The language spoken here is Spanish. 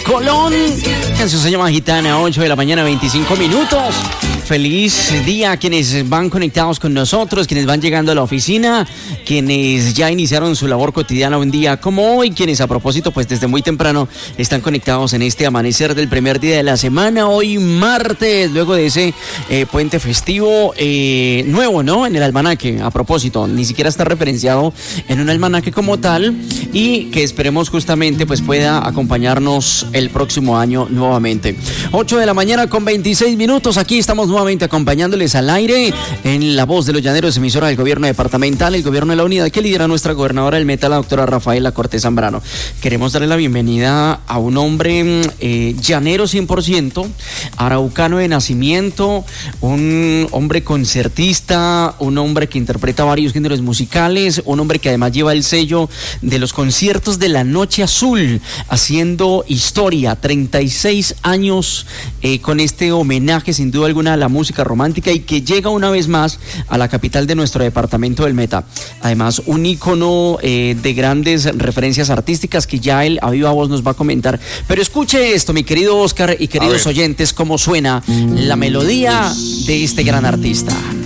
Colón. La canción se llama Gitana, 8 de la mañana, 25 minutos. Feliz día a quienes van conectados con nosotros, quienes van llegando a la oficina, quienes ya iniciaron su labor cotidiana un día como hoy, quienes a propósito pues desde muy temprano están conectados en este amanecer del primer día de la semana, hoy martes, luego de ese puente festivo nuevo, ¿no? En el almanaque, a propósito, ni siquiera está referenciado en un almanaque como tal y que esperemos justamente pues pueda acompañarnos el próximo año nuevamente. 8 de la mañana con 26 minutos, aquí estamos nuevamente acompañándoles al aire en La Voz de los Llaneros, emisora del gobierno departamental, el gobierno de la unidad que lidera nuestra gobernadora del Meta, la doctora Rafaela Cortés Zambrano. Queremos darle la bienvenida a un hombre llanero 100%, araucano de nacimiento, un hombre concertista, un hombre que interpreta varios géneros musicales, un hombre que además lleva el sello de los conciertos de la Noche Azul, haciendo historia, 36 años con este homenaje sin duda alguna a la música romántica y que llega una vez más a la capital de nuestro departamento del Meta. Además, un ícono de grandes referencias artísticas que ya él a viva voz nos va a comentar. Pero escuche esto, mi querido Oscar y queridos oyentes, cómo suena la melodía de este gran artista.